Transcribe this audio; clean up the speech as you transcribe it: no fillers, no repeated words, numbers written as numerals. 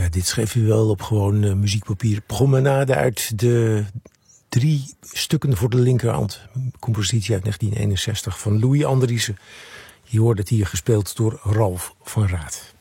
Ja, dit schreef u wel op gewoon muziekpapier. Promenade uit de 3 stukken voor de linkerhand. Compositie uit 1961 van Louis Andriessen. Je hoort het hier gespeeld door Ralf van Raat.